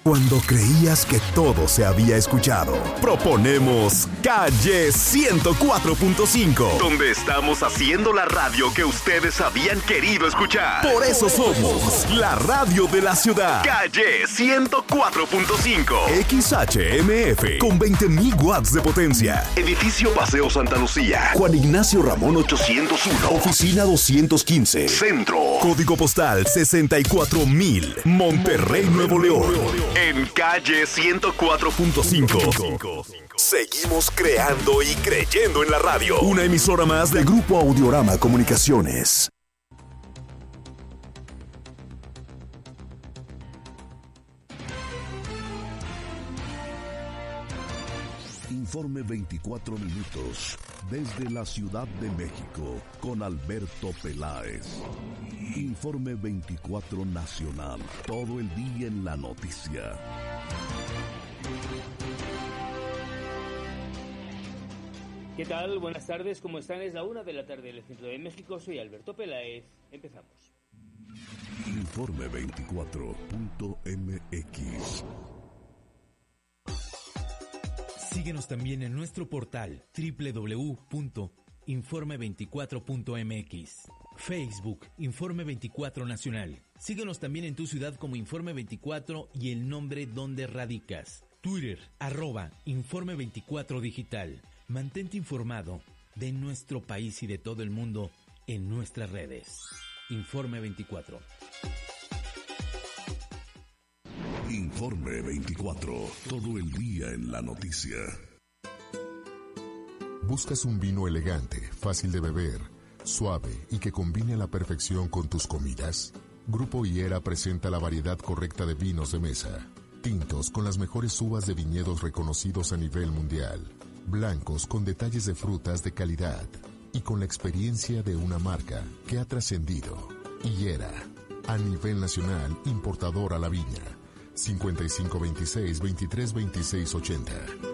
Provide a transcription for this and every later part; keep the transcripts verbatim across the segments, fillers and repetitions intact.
Cuando creías que todo se había escuchado, proponemos Calle ciento cuatro punto cinco, donde estamos haciendo la radio que ustedes habían querido escuchar. Por eso somos la radio de la ciudad. Calle ciento cuatro punto cinco, X H M F, con veinte mil watts de potencia. Edificio Paseo Santa Lucía, Juan Ignacio Ramón ochocientos uno, Oficina doscientos quince, Centro. Código postal sesenta y cuatro mil, Monterrey, Nuevo León. En Calle ciento cuatro punto cinco. Seguimos creando y creyendo en la radio. Una emisora más del Grupo Audiorama Comunicaciones. Informe veinticuatro minutos desde la Ciudad de México con Alberto Peláez. Informe veinticuatro Nacional, todo el día en la noticia. ¿Qué tal? Buenas tardes, ¿cómo están? Es la una de la tarde en el centro de México. Soy Alberto Peláez. Empezamos. Informe veinticuatro punto M X. Síguenos también en nuestro portal doble u doble u doble u punto informe veinticuatro punto m x. Facebook, Informe veinticuatro Nacional. Síguenos también en tu ciudad como Informe veinticuatro y el nombre donde radicas. Twitter, arroba Informe veinticuatro Digital. Mantente informado de nuestro país y de todo el mundo en nuestras redes. Informe veinticuatro. Informe veinticuatro, todo el día en la noticia. ¿Buscas un vino elegante, fácil de beber, suave y que combine a la perfección con tus comidas? Grupo Higuera presenta la variedad correcta de vinos de mesa. Tintos con las mejores uvas de viñedos reconocidos a nivel mundial. Blancos con detalles de frutas de calidad. Y con la experiencia de una marca que ha trascendido. Higuera, a nivel nacional, importador a la viña. cincuenta y cinco veintiséis, veintitrés veintiséis ochenta.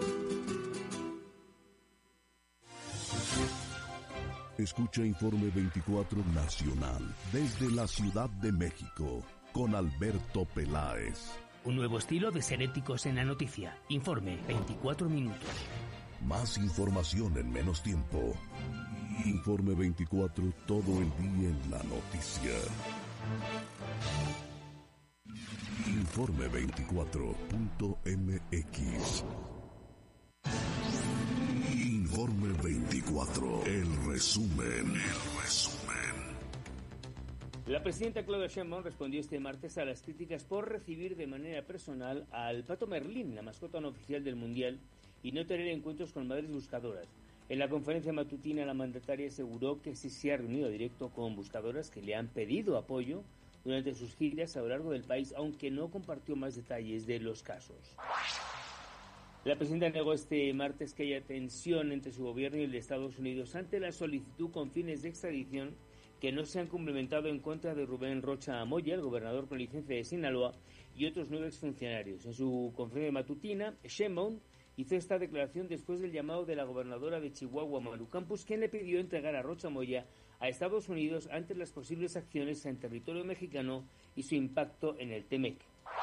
Escucha Informe veinticuatro Nacional desde la Ciudad de México con Alberto Peláez. Un nuevo estilo de ser éticos en la noticia. Informe veinticuatro minutos. Más información en menos tiempo. Informe veinticuatro, todo el día en la noticia. Informe veinticuatro punto M X. Informe veinticuatro, el resumen, el resumen. La presidenta Claudia Sheinbaum respondió este martes a las críticas por recibir de manera personal al pato Merlín, la mascota no oficial del Mundial, y no tener encuentros con madres buscadoras. En la conferencia matutina, la mandataria aseguró que sí se ha reunido directo con buscadoras que le han pedido apoyo durante sus giras a lo largo del país, aunque no compartió más detalles de los casos. La presidenta negó este martes que haya tensión entre su gobierno y el de Estados Unidos ante la solicitud con fines de extradición que no se han cumplimentado en contra de Rubén Rocha Moya, el gobernador con licencia de Sinaloa, y otros nueve exfuncionarios. En su conferencia matutina, Sheinbaum hizo esta declaración después del llamado de la gobernadora de Chihuahua, Maru Campos, quien le pidió entregar a Rocha Moya a Estados Unidos ante las posibles acciones en territorio mexicano y su impacto en el T-M E C.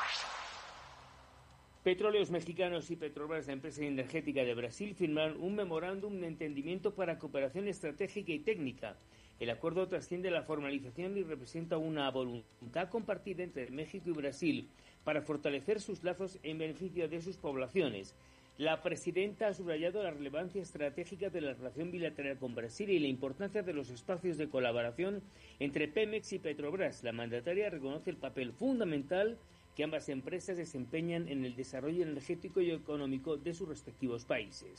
Petróleos Mexicanos y Petrobras, la empresa energética de Brasil, firmaron un memorándum de entendimiento para cooperación estratégica y técnica. El acuerdo trasciende la formalización y representa una voluntad compartida entre México y Brasil para fortalecer sus lazos en beneficio de sus poblaciones. La presidenta ha subrayado la relevancia estratégica de la relación bilateral con Brasil y la importancia de los espacios de colaboración entre Pemex y Petrobras. La mandataria reconoce el papel fundamental que ambas empresas desempeñan en el desarrollo energético y económico de sus respectivos países.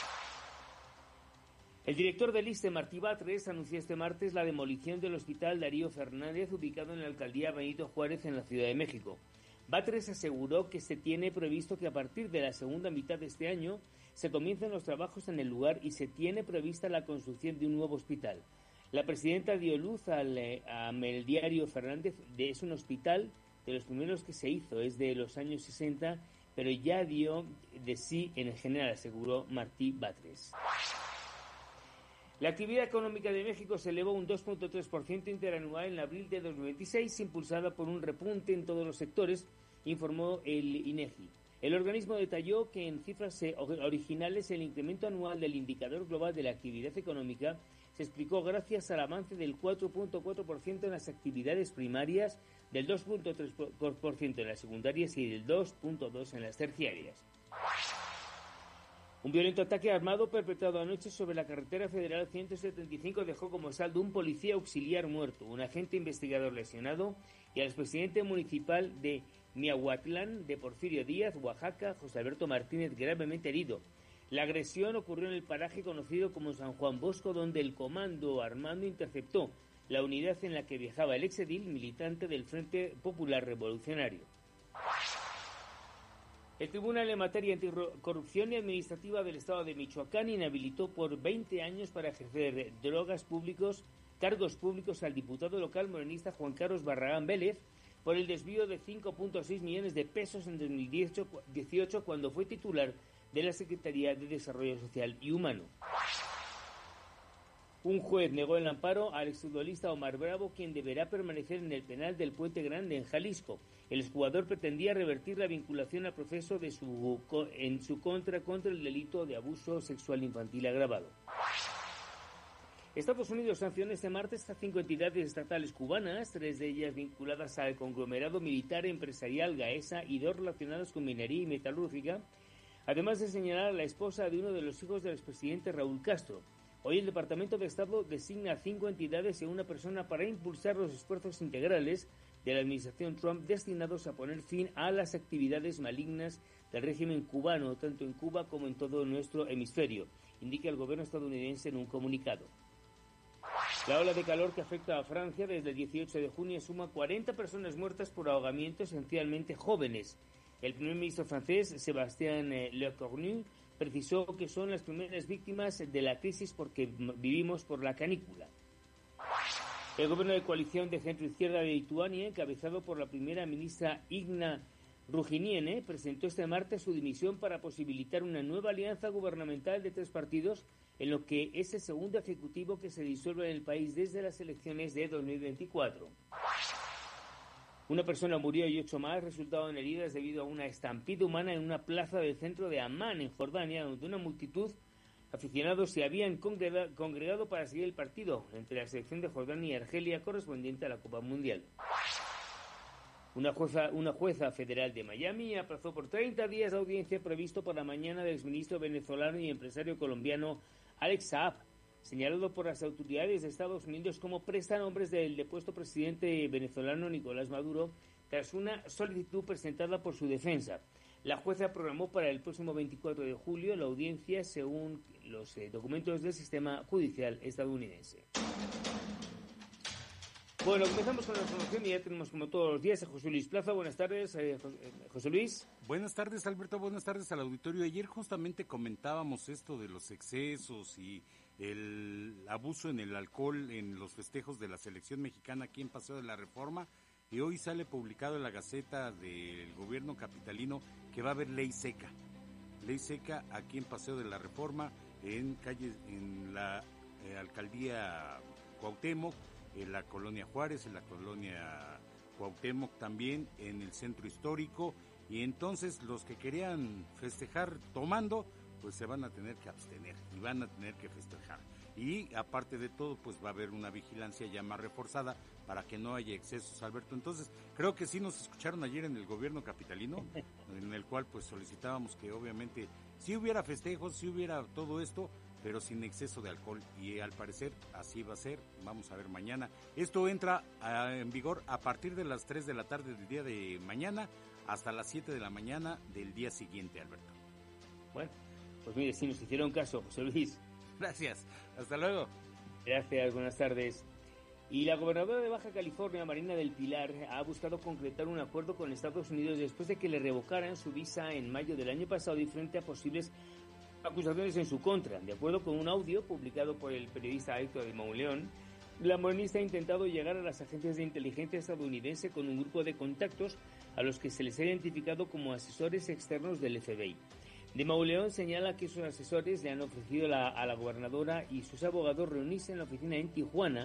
El director del I S S S T E, Martí Batres, anunció este martes la demolición del Hospital Darío Fernández, ubicado en la alcaldía Benito Juárez, en la Ciudad de México. Batres aseguró que se tiene previsto que a partir de la segunda mitad de este año se comiencen los trabajos en el lugar y se tiene prevista la construcción de un nuevo hospital. La presidenta dio luz al a Meldiario Fernández. De, es un hospital de los primeros que se hizo, es de los años sesenta, pero ya dio de sí en general, aseguró Martí Batres. La actividad económica de México se elevó un dos punto tres por ciento interanual en abril de dos mil veintiséis, impulsada por un repunte en todos los sectores, informó el INEGI. El organismo detalló que en cifras originales el incremento anual del indicador global de la actividad económica se explicó gracias al avance del cuatro punto cuatro por ciento en las actividades primarias, del dos punto tres por ciento en las secundarias y del dos punto dos por ciento en las terciarias. Un violento ataque armado perpetrado anoche sobre la carretera federal ciento setenta y cinco dejó como saldo un policía auxiliar muerto, un agente investigador lesionado y al expresidente municipal de Miahuatlán de Porfirio Díaz, Oaxaca, José Alberto Martínez, gravemente herido. La agresión ocurrió en el paraje conocido como San Juan Bosco, donde el comando armado interceptó la unidad en la que viajaba el exedil militante del Frente Popular Revolucionario. El Tribunal en Materia Anticorrupción y Administrativa del Estado de Michoacán inhabilitó por veinte años para ejercer drogas públicos, cargos públicos al diputado local morenista Juan Carlos Barragán Vélez por el desvío de cinco punto seis millones de pesos en dos mil dieciocho cuando fue titular de la Secretaría de Desarrollo Social y Humano. Un juez negó el amparo al exfutbolista Omar Bravo, quien deberá permanecer en el penal del Puente Grande en Jalisco. El exjugador pretendía revertir la vinculación al proceso de su, en su contra contra el delito de abuso sexual infantil agravado. Estados Unidos sancionó este martes a cinco entidades estatales cubanas, tres de ellas vinculadas al conglomerado militar empresarial Gaesa y dos relacionadas con minería y metalúrgica, además de señalar a la esposa de uno de los hijos del expresidente Raúl Castro. Hoy el Departamento de Estado designa a cinco entidades y a una persona para impulsar los esfuerzos integrales de la administración Trump destinados a poner fin a las actividades malignas del régimen cubano, tanto en Cuba como en todo nuestro hemisferio, indica el gobierno estadounidense en un comunicado. La ola de calor que afecta a Francia desde el dieciocho de junio suma cuarenta personas muertas por ahogamiento, esencialmente jóvenes. El primer ministro francés, Sébastien Lecornu, precisó que son las primeras víctimas de la crisis porque vivimos por la canícula. El gobierno de coalición de centro-izquierda de Lituania, encabezado por la primera ministra Igna Ruginiene, presentó este martes su dimisión para posibilitar una nueva alianza gubernamental de tres partidos en lo que es el segundo ejecutivo que se disuelve en el país desde las elecciones de dos mil veinticuatro. Una persona murió y ocho más resultaron heridas debido a una estampida humana en una plaza del centro de Amán, en Jordania, donde una multitud de aficionados se habían congregado para seguir el partido entre la selección de Jordania y Argelia correspondiente a la Copa Mundial. Una jueza, una jueza federal de Miami aplazó por treinta días la audiencia previsto para mañana del exministro venezolano y empresario colombiano Alex Saab, señalado por las autoridades de Estados Unidos como prestanombres del depuesto presidente venezolano Nicolás Maduro, tras una solicitud presentada por su defensa. La jueza programó para el próximo veinticuatro de julio la audiencia según los eh, documentos del sistema judicial estadounidense. Bueno, comenzamos con la información y ya tenemos como todos los días a José Luis Plaza. Buenas tardes, eh, José Luis. Buenas tardes, Alberto. Buenas tardes al auditorio. Ayer justamente comentábamos esto de los excesos y el abuso en el alcohol en los festejos de la selección mexicana aquí en Paseo de la Reforma, y hoy sale publicado en la Gaceta del gobierno capitalino que va a haber ley seca. Ley seca aquí en Paseo de la Reforma, en calle, en la eh, alcaldía Cuauhtémoc, en la colonia Juárez, en la colonia Cuauhtémoc también, en el centro histórico, y entonces los que querían festejar tomando, pues se van a tener que abstener y van a tener que festejar. Y aparte de todo, pues va a haber una vigilancia ya más reforzada para que no haya excesos, Alberto. Entonces, creo que sí nos escucharon ayer en el gobierno capitalino, en el cual pues solicitábamos que obviamente sí hubiera festejos, sí hubiera todo esto, pero sin exceso de alcohol, y al parecer así va a ser. Vamos a ver mañana. Esto entra a, en vigor a partir de las tres de la tarde del día de mañana hasta las siete de la mañana del día siguiente, Alberto. Bueno, pues mire, si nos hicieron caso, José Luis. Gracias, hasta luego. Gracias, buenas tardes. Y la gobernadora de Baja California, Marina del Pilar, ha buscado concretar un acuerdo con Estados Unidos después de que le revocaran su visa en mayo del año pasado y frente a posibles acusaciones en su contra. De acuerdo con un audio publicado por el periodista Héctor de Mauleón, la morenista ha intentado llegar a las agencias de inteligencia estadounidense con un grupo de contactos a los que se les ha identificado como asesores externos del F B I. De Mauleón señala que sus asesores le han ofrecido la, a la gobernadora y sus abogados reunirse en la oficina en Tijuana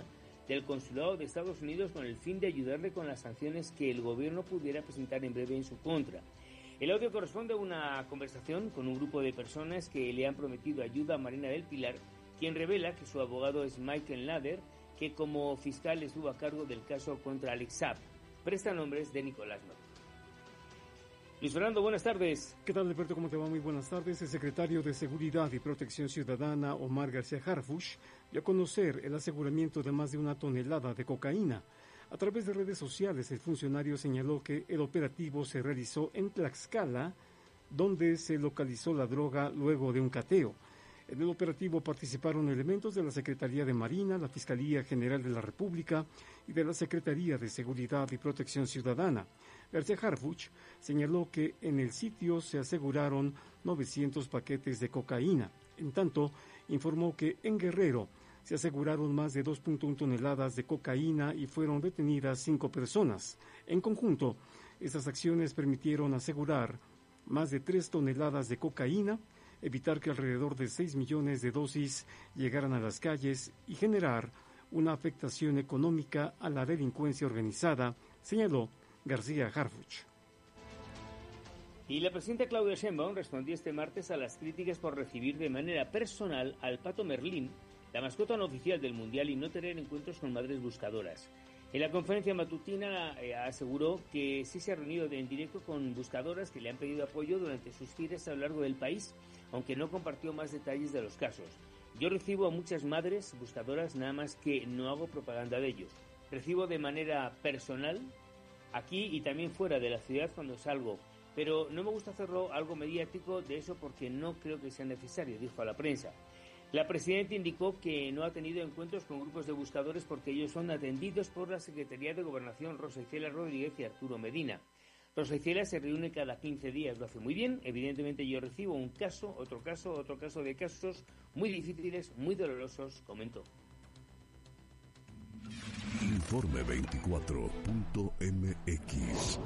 del Consulado de Estados Unidos con el fin de ayudarle con las sanciones que el gobierno pudiera presentar en breve en su contra. El audio corresponde a una conversación con un grupo de personas que le han prometido ayuda a Marina del Pilar, quien revela que su abogado es Michael Nader, que como fiscal estuvo a cargo del caso contra Alex Saab. Presta nombres de Nicolás Maduro. Luis Fernando, buenas tardes. ¿Qué tal, Alberto? ¿Cómo te va? Muy buenas tardes. El secretario de Seguridad y Protección Ciudadana, Omar García Harfuch, dio a conocer el aseguramiento de más de una tonelada de cocaína. A través de redes sociales, el funcionario señaló que el operativo se realizó en Tlaxcala, donde se localizó la droga luego de un cateo. En el operativo participaron elementos de la Secretaría de Marina, la Fiscalía General de la República y de la Secretaría de Seguridad y Protección Ciudadana. García Harfuch señaló que en el sitio se aseguraron novecientos paquetes de cocaína. En tanto, informó que en Guerrero se aseguraron más de dos punto uno toneladas de cocaína y fueron detenidas cinco personas. En conjunto, estas acciones permitieron asegurar más de tres toneladas de cocaína, evitar que alrededor de seis millones de dosis llegaran a las calles y generar una afectación económica a la delincuencia organizada, señaló García Harfuch. Y la presidenta Claudia Sheinbaum respondió este martes a las críticas por recibir de manera personal al Pato Merlín, la mascota no oficial del Mundial, y no tener encuentros con madres buscadoras. En la conferencia matutina eh, aseguró que sí se ha reunido en directo con buscadoras que le han pedido apoyo durante sus giras a lo largo del país, aunque no compartió más detalles de los casos. Yo recibo a muchas madres buscadoras, nada más que no hago propaganda de ello. Recibo de manera personal, aquí y también fuera de la ciudad cuando salgo, pero no me gusta hacerlo algo mediático de eso porque no creo que sea necesario, dijo a la prensa. La presidenta indicó que no ha tenido encuentros con grupos de buscadores porque ellos son atendidos por la Secretaría de Gobernación, Rosa Isela Rodríguez y Arturo Medina. Rosa Isela se reúne cada quince días, lo hace muy bien. Evidentemente yo recibo un caso, otro caso, otro caso de casos muy difíciles, muy dolorosos, comentó. Informe veinticuatro punto m x.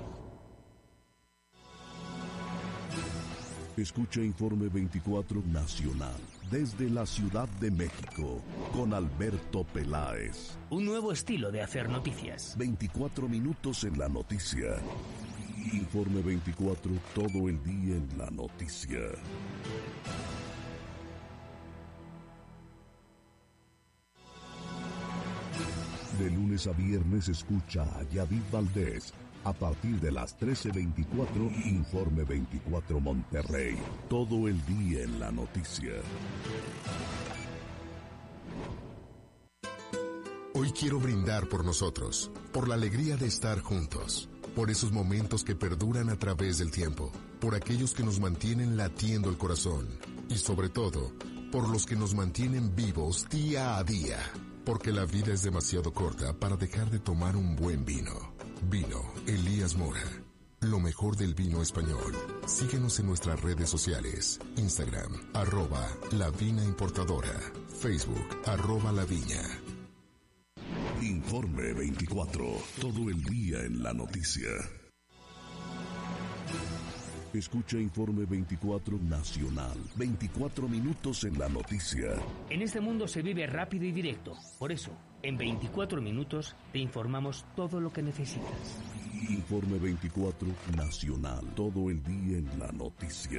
Escucha Informe veinticuatro Nacional desde la Ciudad de México con Alberto Peláez. Un nuevo estilo de hacer noticias. veinticuatro minutos en la noticia. Informe veinticuatro, todo el día en la noticia. De lunes a viernes escucha a Yadid Valdés. A partir de las trece veinticuatro, Informe veinticuatro Monterrey. Todo el día en la noticia. Hoy quiero brindar por nosotros, por la alegría de estar juntos, por esos momentos que perduran a través del tiempo, por aquellos que nos mantienen latiendo el corazón y sobre todo, por los que nos mantienen vivos día a día, porque la vida es demasiado corta para dejar de tomar un buen vino. Vino Elías Mora, lo mejor del vino español. Síguenos en nuestras redes sociales, Instagram, arroba La Vina Importadora, Facebook, arroba La Viña. Informe veinticuatro, todo el día en la noticia. Escucha Informe veinticuatro Nacional, veinticuatro minutos en la noticia. En este mundo se vive rápido y directo, por eso, en veinticuatro minutos te informamos todo lo que necesitas. Informe veinticuatro Nacional, todo el día en la noticia.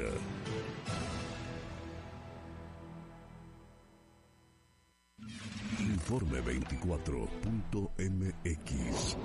Informe veinticuatro punto m x.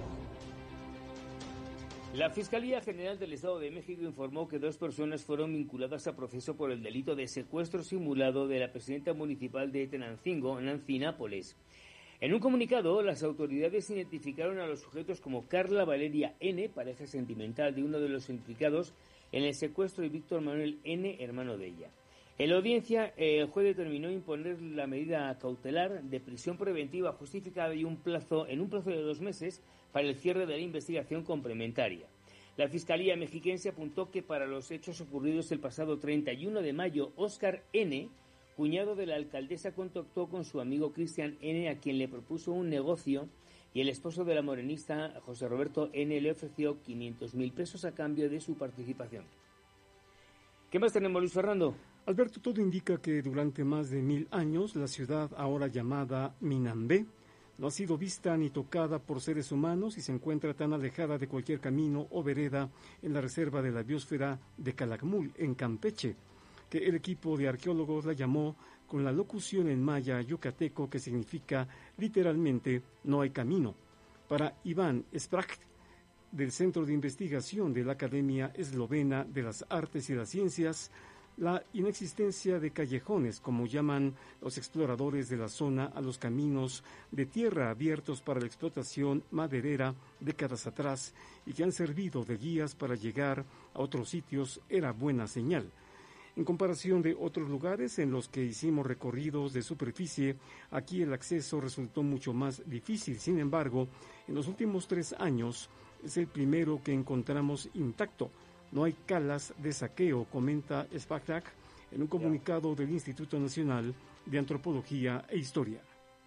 La Fiscalía General del Estado de México informó que dos personas fueron vinculadas a proceso por el delito de secuestro simulado de la presidenta municipal de Tenancingo, Nancy Nápoles. En un comunicado, las autoridades identificaron a los sujetos como Carla Valeria N., pareja sentimental de uno de los implicados en el secuestro, y Víctor Manuel N., hermano de ella. En la audiencia, el juez determinó imponer la medida cautelar de prisión preventiva justificada y un plazo, en un plazo de dos meses para el cierre de la investigación complementaria. La Fiscalía mexiquense apuntó que para los hechos ocurridos el pasado treinta y uno de mayo, Óscar N., cuñado de la alcaldesa, contactó con su amigo Cristian N., a quien le propuso un negocio, y el esposo de la morenista, José Roberto N., le ofreció quinientos mil pesos a cambio de su participación. ¿Qué más tenemos, Luis Fernando? Alberto, todo indica que durante más de mil años la ciudad, ahora llamada Minambé, no ha sido vista ni tocada por seres humanos y se encuentra tan alejada de cualquier camino o vereda en la reserva de la biosfera de Calakmul, en Campeche, que el equipo de arqueólogos la llamó con la locución en maya yucateco que significa literalmente no hay camino. Para Iván Spracht, del Centro de Investigación de la Academia Eslovena de las Artes y las Ciencias, la inexistencia de callejones, como llaman los exploradores de la zona a los caminos de tierra abiertos para la explotación maderera décadas atrás y que han servido de guías para llegar a otros sitios, era buena señal. En comparación de otros lugares en los que hicimos recorridos de superficie, aquí el acceso resultó mucho más difícil. Sin embargo, en los últimos tres años es el primero que encontramos intacto. No hay calas de saqueo, comenta Spactak en un comunicado del Instituto Nacional de Antropología e Historia.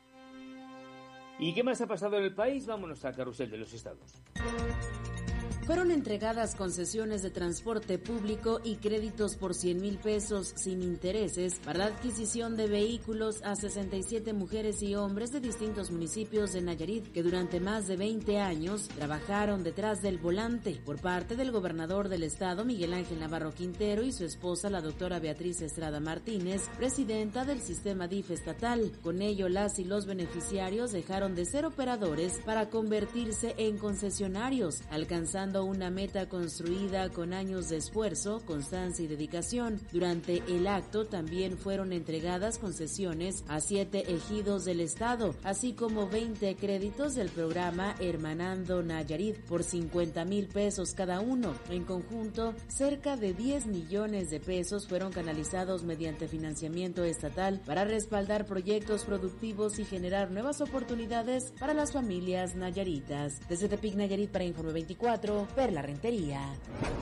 ¿Y qué más ha pasado en el país? Vámonos a Carrusel de los Estados. Fueron entregadas concesiones de transporte público y créditos por cien mil pesos sin intereses para la adquisición de vehículos a sesenta y siete mujeres y hombres de distintos municipios de Nayarit que durante más de veinte años trabajaron detrás del volante por parte del gobernador del estado, Miguel Ángel Navarro Quintero, y su esposa, la doctora Beatriz Estrada Martínez, presidenta del sistema D I F estatal. Con ello, las y los beneficiarios dejaron de ser operadores para convertirse en concesionarios, alcanzando una meta construida con años de esfuerzo, constancia y dedicación. Durante el acto también fueron entregadas concesiones a siete ejidos del estado, así como veinte créditos del programa Hermanando Nayarit por cincuenta mil pesos cada uno. En conjunto, cerca de diez millones de pesos fueron canalizados mediante financiamiento estatal para respaldar proyectos productivos y generar nuevas oportunidades para las familias nayaritas. Desde Tepic, Nayarit, para Informe veinticuatro, Perla Rentería.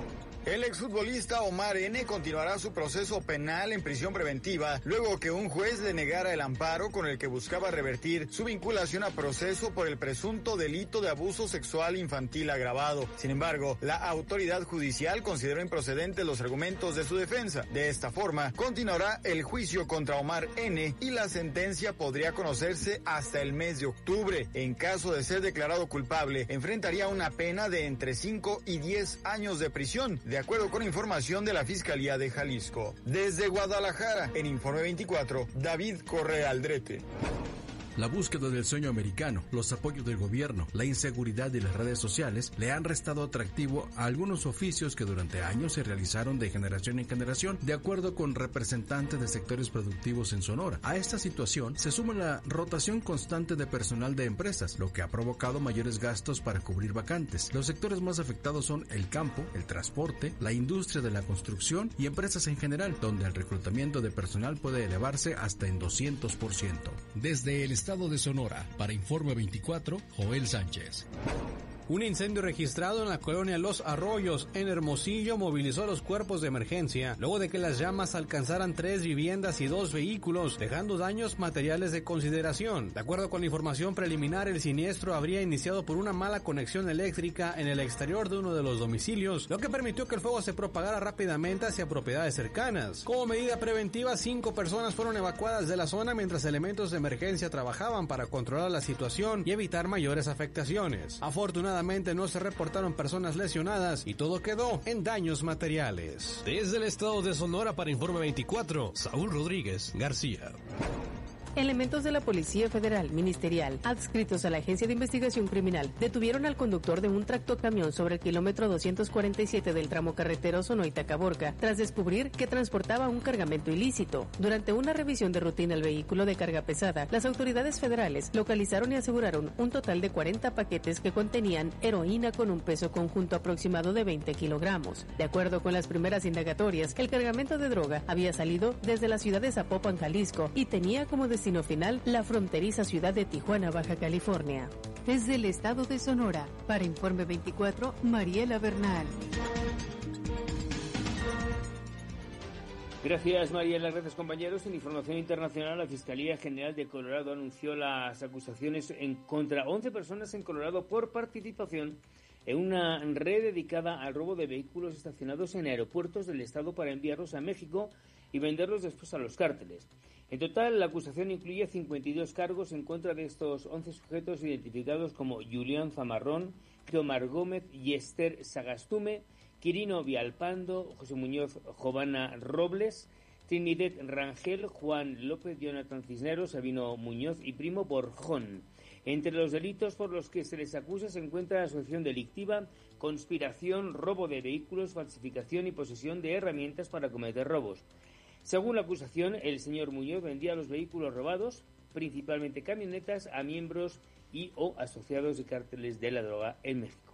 El exfutbolista Omar N. continuará su proceso penal en prisión preventiva luego que un juez le negara el amparo con el que buscaba revertir su vinculación a proceso por el presunto delito de abuso sexual infantil agravado. Sin embargo, la autoridad judicial consideró improcedentes los argumentos de su defensa. De esta forma, continuará el juicio contra Omar N. y la sentencia podría conocerse hasta el mes de octubre. En caso de ser declarado culpable, enfrentaría una pena de entre cinco y diez años de prisión, de acuerdo con información de la Fiscalía de Jalisco. Desde Guadalajara, en Informe veinticuatro, David Correa Aldrete. La búsqueda del sueño americano, los apoyos del gobierno, la inseguridad y las redes sociales le han restado atractivo a algunos oficios que durante años se realizaron de generación en generación, de acuerdo con representantes de sectores productivos en Sonora. A esta situación se suma la rotación constante de personal de empresas, lo que ha provocado mayores gastos para cubrir vacantes. Los sectores más afectados son el campo, el transporte, la industria de la construcción y empresas en general, donde el reclutamiento de personal puede elevarse hasta en doscientos por ciento. Desde el estado de Sonora, para Informe veinticuatro, Joel Sánchez. Un incendio registrado en la colonia Los Arroyos, en Hermosillo, movilizó a los cuerpos de emergencia luego de que las llamas alcanzaran tres viviendas y dos vehículos, dejando daños materiales de consideración. De acuerdo con la información preliminar, el siniestro habría iniciado por una mala conexión eléctrica en el exterior de uno de los domicilios, lo que permitió que el fuego se propagara rápidamente hacia propiedades cercanas. Como medida preventiva, cinco personas fueron evacuadas de la zona mientras elementos de emergencia trabajaban para controlar la situación y evitar mayores afectaciones. Afortunadamente, no se reportaron personas lesionadas y todo quedó en daños materiales. Desde el estado de Sonora, para Informe veinticuatro, Saúl Rodríguez García. Elementos de la Policía Federal Ministerial, adscritos a la Agencia de Investigación Criminal, detuvieron al conductor de un tractocamión sobre el kilómetro doscientos cuarenta y siete del tramo carretero Sonoita-Caborca, tras descubrir que transportaba un cargamento ilícito. Durante una revisión de rutina al vehículo de carga pesada, las autoridades federales localizaron y aseguraron un total de cuarenta paquetes que contenían heroína con un peso conjunto aproximado de veinte kilogramos. De acuerdo con las primeras indagatorias, el cargamento de droga había salido desde la ciudad de Zapopan, Jalisco, y tenía como destino destino final la fronteriza ciudad de Tijuana, Baja California. Desde el estado de Sonora, para Informe veinticuatro, Mariela Bernal. Gracias, Mariela. Gracias, compañeros. En información internacional, la Fiscalía General de Colorado anunció las acusaciones en contra once personas en Colorado por participación en una red dedicada al robo de vehículos estacionados en aeropuertos del Estado para enviarlos a México y venderlos después a los cárteles. En total, la acusación incluye cincuenta y dos cargos en contra de estos once sujetos identificados como Julián Zamarrón, Guiomar Gómez, Yester Sagastume, Quirino Vialpando, José Muñoz Jovana Robles, Trinidad Rangel, Juan López, Jonathan Cisneros, Sabino Muñoz y Primo Borjón. Entre los delitos por los que se les acusa se encuentra asociación delictiva, conspiración, robo de vehículos, falsificación y posesión de herramientas para cometer robos. Según la acusación, el señor Muñoz vendía los vehículos robados, principalmente camionetas, a miembros y o asociados de cárteles de la droga en México.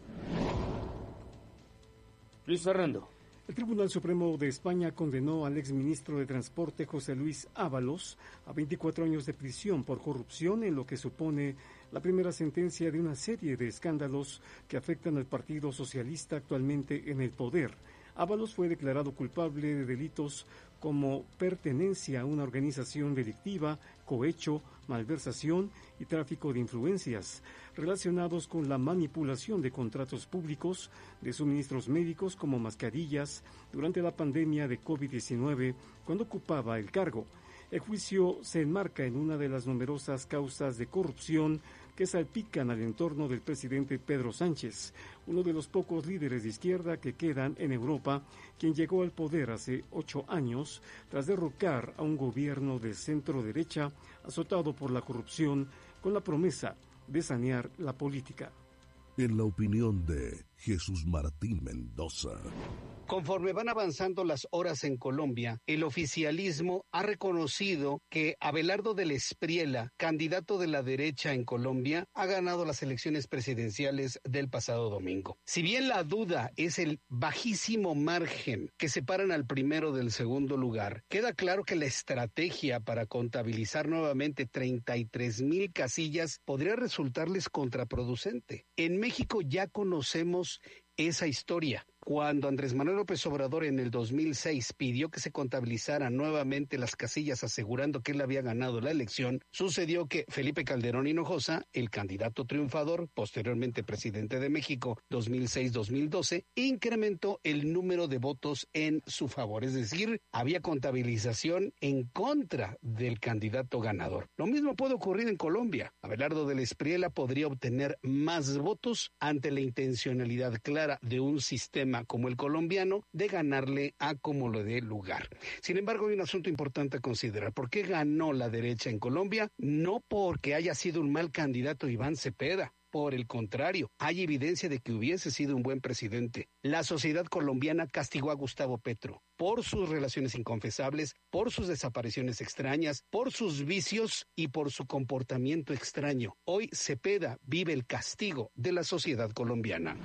Luis Fernando. El Tribunal Supremo de España condenó al exministro de Transporte José Luis Ábalos a veinticuatro años de prisión por corrupción, en lo que supone la primera sentencia de una serie de escándalos que afectan al Partido Socialista actualmente en el poder. Ábalos fue declarado culpable de delitos como pertenencia a una organización delictiva, cohecho, malversación y tráfico de influencias relacionados con la manipulación de contratos públicos, de suministros médicos como mascarillas durante la pandemia de COVID diecinueve cuando ocupaba el cargo. El juicio se enmarca en una de las numerosas causas de corrupción que salpican al entorno del presidente Pedro Sánchez, uno de los pocos líderes de izquierda que quedan en Europa, quien llegó al poder hace ocho años tras derrocar a un gobierno de centro-derecha azotado por la corrupción con la promesa de sanear la política. En la opinión de Jesús Martín Mendoza. Conforme van avanzando las horas en Colombia, el oficialismo ha reconocido que Abelardo del Espriella, candidato de la derecha en Colombia, ha ganado las elecciones presidenciales del pasado domingo. Si bien la duda es el bajísimo margen que separan al primero del segundo lugar, queda claro que la estrategia para contabilizar nuevamente treinta y tres mil casillas podría resultarles contraproducente. En México ya conocemos esa historia. Cuando Andrés Manuel López Obrador en el dos mil seis pidió que se contabilizaran nuevamente las casillas asegurando que él había ganado la elección, sucedió que Felipe Calderón Hinojosa, el candidato triunfador, posteriormente presidente de México dos mil seis a dos mil doce, incrementó el número de votos en su favor, es decir, había contabilización en contra del candidato ganador. Lo mismo puede ocurrir en Colombia. Abelardo del Espriella podría obtener más votos ante la intencionalidad clara de un sistema como el colombiano de ganarle a como le dé lugar. Sin embargo, hay un asunto importante a considerar. ¿Por qué ganó la derecha en Colombia? No porque haya sido un mal candidato Iván Cepeda. Por el contrario, hay evidencia de que hubiese sido un buen presidente. La sociedad colombiana castigó a Gustavo Petro por sus relaciones inconfesables, por sus desapariciones extrañas, por sus vicios y por su comportamiento extraño. Hoy Cepeda vive el castigo de la sociedad colombiana.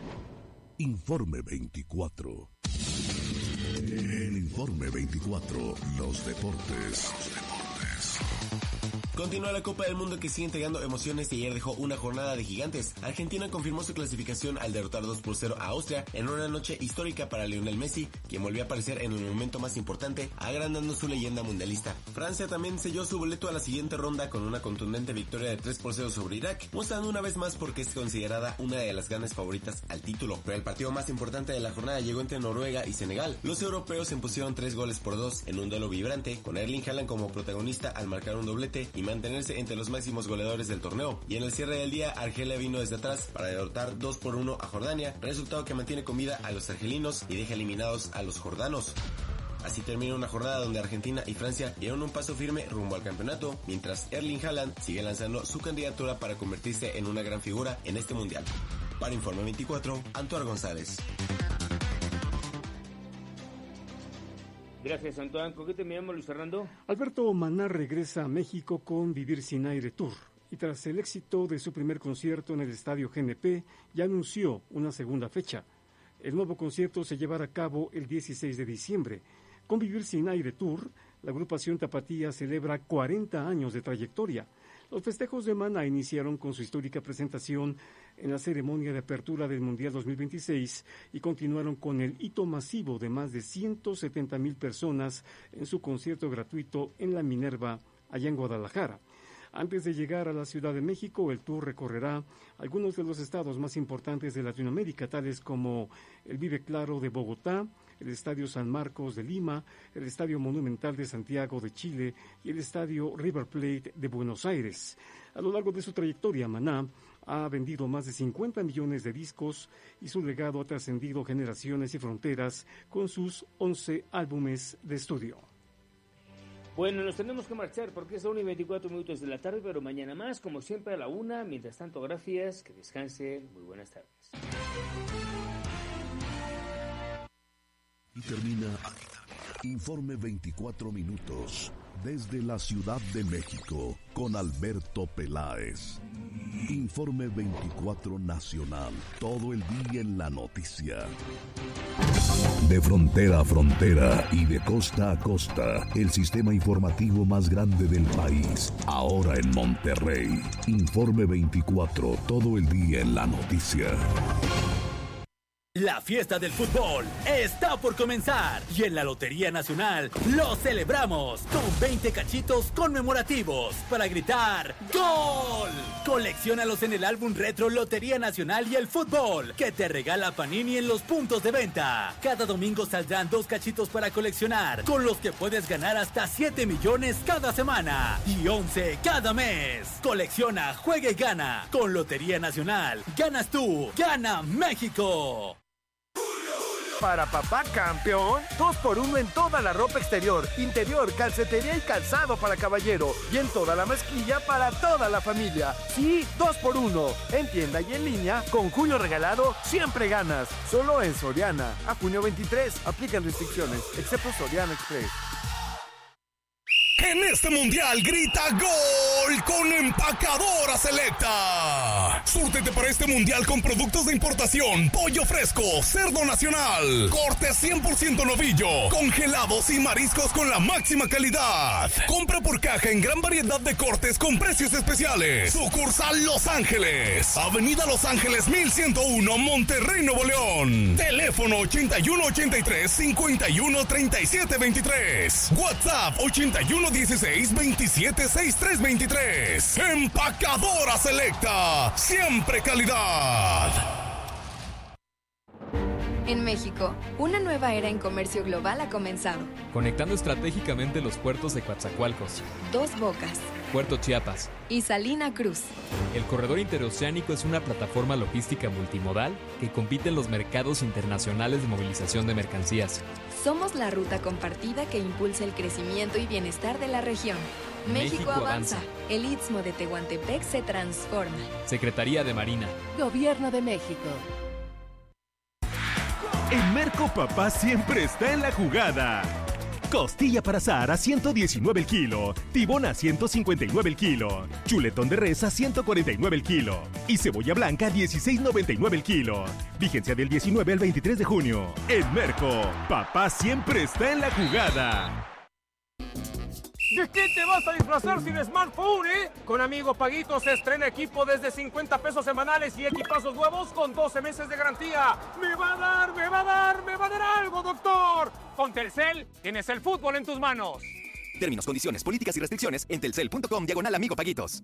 Informe veinticuatro. En Informe veinticuatro, los deportes. Los deportes. Continúa la Copa del Mundo que sigue entregando emociones y ayer dejó una jornada de gigantes. Argentina confirmó su clasificación al derrotar dos por cero a Austria en una noche histórica para Lionel Messi, quien volvió a aparecer en el momento más importante, agrandando su leyenda mundialista. Francia también selló su boleto a la siguiente ronda con una contundente victoria de tres por cero sobre Irak, mostrando una vez más por qué es considerada una de las grandes favoritas al título. Pero el partido más importante de la jornada llegó entre Noruega y Senegal. Los europeos se impusieron tres goles por dos en un duelo vibrante, con Erling Haaland como protagonista al marcar un doblete y mantenerse entre los máximos goleadores del torneo. Y en el cierre del día, Argelia vino desde atrás para derrotar dos por uno a Jordania, resultado que mantiene con vida a los argelinos y deja eliminados a los jordanos. Así termina una jornada donde Argentina y Francia dieron un paso firme rumbo al campeonato, mientras Erling Haaland sigue lanzando su candidatura para convertirse en una gran figura en este mundial. Para Informe veinticuatro, Antoine González. Gracias, Antoine. ¿Con qué terminamos, Luis Fernando? Alberto Maná regresa a México con Vivir Sin Aire Tour y tras el éxito de su primer concierto en el Estadio G N P, ya anunció una segunda fecha. El nuevo concierto se llevará a cabo el dieciséis de diciembre. Con Vivir Sin Aire Tour, la agrupación Tapatía celebra cuarenta años de trayectoria. Los festejos de Maná iniciaron con su histórica presentación en la ceremonia de apertura del Mundial dos mil veintiséis y continuaron con el hito masivo de más de ciento setenta mil personas en su concierto gratuito en la Minerva, allá en Guadalajara. Antes de llegar a la Ciudad de México, el tour recorrerá algunos de los estados más importantes de Latinoamérica, tales como el Vive Claro de Bogotá, el Estadio San Marcos de Lima, el Estadio Monumental de Santiago de Chile y el Estadio River Plate de Buenos Aires. A lo largo de su trayectoria, Maná ha vendido más de cincuenta millones de discos y su legado ha trascendido generaciones y fronteras con sus once álbumes de estudio. Bueno, nos tenemos que marchar porque es la una y veinticuatro minutos de la tarde, pero mañana más, como siempre, a la una. Mientras tanto, gracias, que descansen, muy buenas tardes. Y termina Informe veinticuatro minutos desde la Ciudad de México con Alberto Peláez. Informe veinticuatro Nacional, todo el día en la noticia. De frontera a frontera y de costa a costa, el sistema informativo más grande del país, ahora en Monterrey. Informe veinticuatro, todo el día en la noticia. La fiesta del fútbol está por comenzar y en la Lotería Nacional lo celebramos con veinte cachitos conmemorativos para gritar ¡Gol! Colecciónalos en el álbum retro Lotería Nacional y el fútbol que te regala Panini en los puntos de venta. Cada domingo saldrán dos cachitos para coleccionar, con los que puedes ganar hasta siete millones cada semana y once cada mes. Colecciona, juega y gana. Con Lotería Nacional, ganas tú, gana México. Para papá campeón, dos por uno en toda la ropa exterior, interior, calcetería y calzado para caballero. Y en toda la mezclilla para toda la familia. Sí, dos por uno. En tienda y en línea, con Julio regalado, siempre ganas. Solo en Soriana. A junio veintitrés, aplican restricciones, excepto Soriana Express. En este mundial grita gol con Empacadora Selecta. Súrtete para este mundial con productos de importación, pollo fresco, cerdo nacional, corte cien por ciento novillo, congelados y mariscos con la máxima calidad. Compra por caja en gran variedad de cortes con precios especiales. Sucursal Los Ángeles, Avenida Los Ángeles mil ciento uno, Monterrey, Nuevo León. Teléfono ochenta y uno ochenta y tres, cincuenta y uno treinta y siete veintitrés. WhatsApp ochenta y uno dieciséis, veintisiete, sesenta y tres veintitrés. Empacadora Selecta, siempre calidad. En México, una nueva era en comercio global ha comenzado. Conectando estratégicamente los puertos de Coatzacoalcos, Dos Bocas, Puerto Chiapas y Salina Cruz. El corredor interoceánico es una plataforma logística multimodal que compite en los mercados internacionales de movilización de mercancías. Somos la ruta compartida que impulsa el crecimiento y bienestar de la región. México, México avanza. avanza. El Istmo de Tehuantepec se transforma. Secretaría de Marina. Gobierno de México. En Merco Papá siempre está en la jugada. Costilla para asar a ciento diecinueve el kilo, tibón a ciento cincuenta y nueve el kilo, chuletón de res a ciento cuarenta y nueve el kilo y cebolla blanca a dieciséis noventa y nueve el kilo. Vigencia del diecinueve al veintitrés de junio. En Merco, papá siempre está en la jugada. ¿De qué te vas a disfrazar sin smartphone, eh? Con Amigo Paguito se estrena equipo desde cincuenta pesos semanales y equipazos nuevos con doce meses de garantía. ¡Me va a dar, me va a dar, me va a dar algo, doctor! Con Telcel, tienes el fútbol en tus manos. Términos, condiciones, políticas y restricciones en telcel punto com diagonal Amigo Paguitos.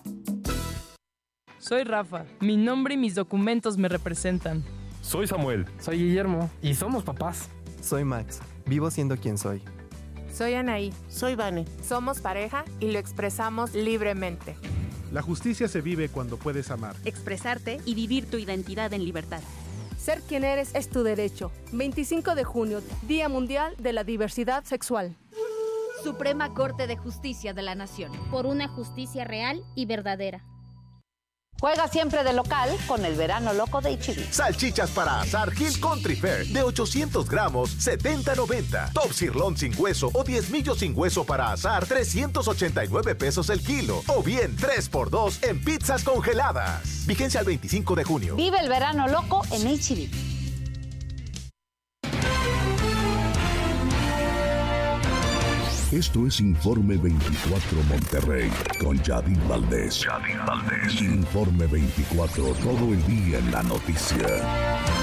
Soy Rafa. Mi nombre y mis documentos me representan. Soy Samuel. Soy Guillermo. Y somos papás. Soy Max. Vivo siendo quien soy. Soy Anaí. Soy Vane. Somos pareja y lo expresamos libremente. La justicia se vive cuando puedes amar, expresarte y vivir tu identidad en libertad. Ser quien eres es tu derecho. veinticinco de junio, Día Mundial de la Diversidad Sexual. Suprema Corte de Justicia de la Nación. Por una justicia real y verdadera. Juega siempre de local con el verano loco de H E B. Salchichas para asar Hill Country Fair de ochocientos gramos, setenta noventa. Top sirloin sin hueso o diezmillos sin hueso para asar, trescientos ochenta y nueve pesos el kilo. O bien tres por dos en pizzas congeladas. Vigencia al veinticinco de junio. Vive el verano loco en H E B. Esto es Informe veinticuatro Monterrey con Yadid Valdés. Yadid Valdés. Informe veinticuatro, todo el día en la noticia.